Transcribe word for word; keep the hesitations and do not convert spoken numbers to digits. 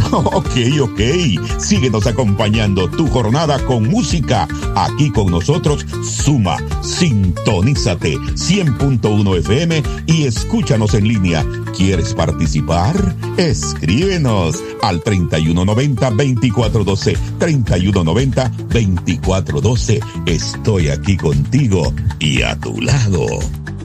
Ok, ok. Síguenos acompañando tu jornada con música. Aquí con nosotros, Suma. Sintonízate cien punto uno F M y escúchanos en línea. ¿Quieres participar? Escríbenos al treinta y uno noventa, veinticuatro doce. treinta y uno noventa, veinticuatro doce. Estoy aquí contigo y a tu lado.